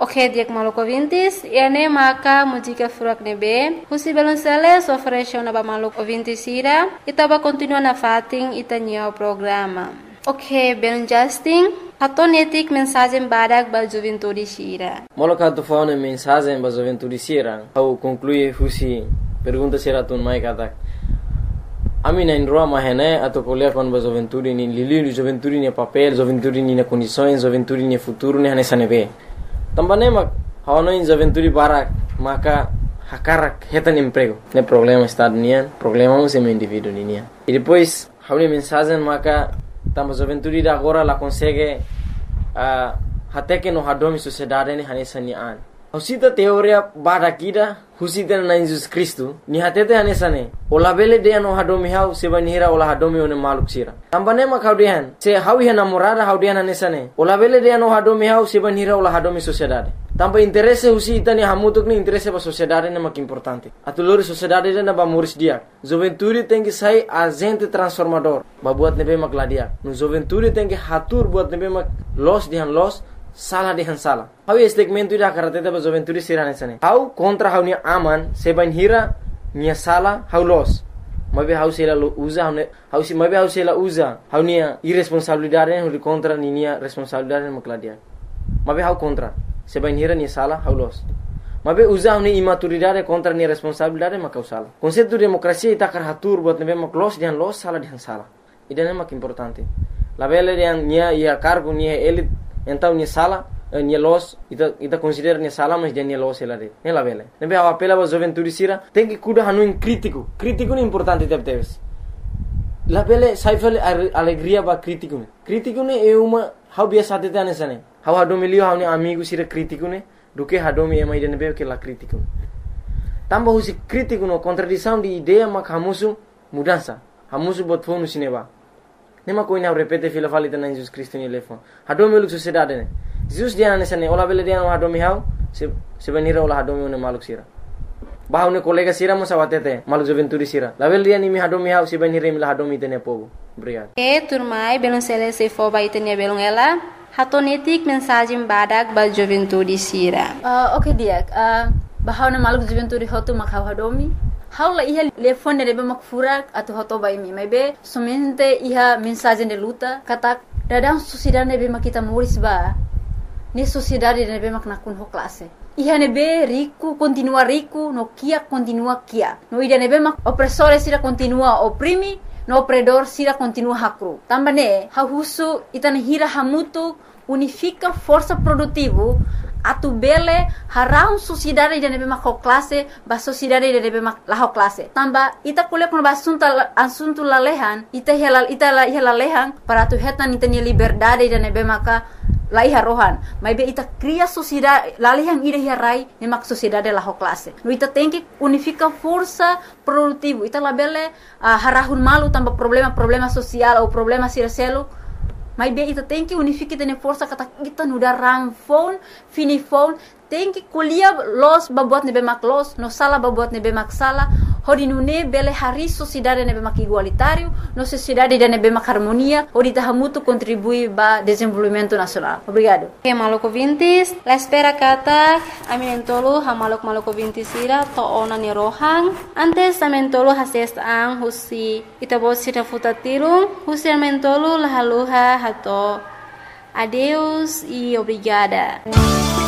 Ok, diak maluco vintis, ene maka música furak nebe, husi balonceles ofereceu na ba maluco vintis ira, itaba continua na fating itanya o programa. Ok, ben Justin, hatonetik mensagem badak ba juventude sira. Moloka tu faune mensagem ba juventude sira, au conclui husi pergunta sira tun mai katak. Ami na indroa mahene atau kuliah kon ba juventude ni lili juventude ni papel, juventude ni na condições, juventude ni futuro ni hanesa nebe. Tambane mak hawana in juventude barak maka hakarak hetan emprego. Ne problema estado nian, problema um semi indivíduo nian. E depois hauni mensagem maka tamba juventude da agora la consegue até que no hadomi sociedade ni hanesa ni an. Husita teoria barakida husita na Jesus Cristo ni hatete hanesa ne. Ola bele de no hadomi hau seba nihira ola hadomi one maluk sira. Tambane mak haudian se hawi namorada haudian hanesa ne. Ola bele de no hadomi hau seba nihira ola hadomi sociedade. Tampa interesse husita ni hamutuk ni interesse ba sociedade ne mak importante. Atulori sociedade na ba muris dia. Juventude tem que sair agente transformador. Ba buat nebe mak ladia. No juventude tem que hatur buat nebe mak los dihan los salah dihan salah. Hau segmento ida karateta ba juventude sirane sane. Hau contra hau ni aman seban hira ni salah hau los. Mabe hau sela usa hau si mabe hau sela usa hau ni irresponsabilidade hau contra ni responsabilidade mak ladia. Mabe hau contra seban hira ni salah hau los. Mabe usa hau ni imaturidade contra ni responsabilidade mak salah. Konsepto demokrasia ita karatur buat nebe mak los dihan los salah dihan salah. Idane mak importante. La bele dihan nia ia cargo nia elit então ni sala ni los ita considera ni sala mas dia ni los ela de la bele nebe a apela ba juventude sira tem que cuidar hanu crítico ni importante teves la bele saifel alegria ba crítico ne é uma how biasa tete anesane how hadomilio how ni amigo sira crítico ne do que hadomi é mais de nebe que la crítico tamba husi crítico no contradição de ideia mak hamusu mudança hamusu bot fonu sineba nema koina repete fila falita na Jesus Cristo ni lefo hadomi luk sociedade ne Jesus dia nesane ola bele dia no hadomi hau se venira ola hadomi ne maluk sira bahau ne kolega sira mo sawatete maluk juventude sira la bele dia ni mi hadomi hau se venira mi la hadomi tene pogo obrigado turmai belon sele se fo ba itenia belon ela hatonetik mensagem badak ba juventude sira. Ok dia bahau ne maluk juventude hotu mak hau hadomi haula iha telefone rebe mak furak atau hoto bai mi maybe somente iha mensagem de luta kata dadang sociedade nebe mak kita muris ba ni sociedade nebe mak nakun ho classe iha nebe rico continua rico no kia continua kia no ida nebe mak opressore sira continua oprimi no opredor sira continua hakru tambane hahusu itane hira hamutu unifica força produtivo atu bele harau sociedade de nebe mak classe ba sociedade de nebe mak la classe tamba ita kule kon asunto lalehan ita lalehan para tu hetan itanya liberdade de nebe maka lai harohan mai be ita cria sociedade lalehan ida hirai ne mak sociedade la classe no ita tem que unifica força produtivo ita labele harahun malu tamba problema social ou problema sircelo mas bem, ita tem que unificar tene força kata kita nuda rang phone, fini phone, tem que colher los babuat nebe mak los, no sala babuat nebe mak sala, hodi nune bele hari sociedade nebe mak igualitário, no sociedade de nebe mak harmonia, hodi tahamutu contribui ba desenvolvimento nacional. Obrigado. Maluco vintis, la espera kata, aminentolo ha maluco vintis ira to ona ni rohang, antes amentolo hases ang husi itabos sira futatirung, husi amentolo lahaluha hato. Adeus e obrigada.